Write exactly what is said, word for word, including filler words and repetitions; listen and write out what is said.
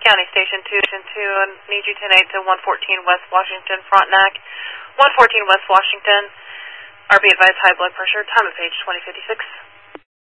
County Station two, Station two, and need you ten eight to one fourteen West Washington, Frontenac, one fourteen West Washington. R B advised high blood pressure, time of page twenty fifty-six.